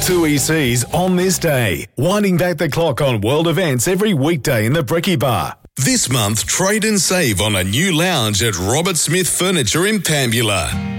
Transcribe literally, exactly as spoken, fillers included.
two E Cs on this day, winding back the clock on world events every weekday in the Brekkie Bar. This month, trade and save on a new lounge at Robert Smith Furniture in Pambula.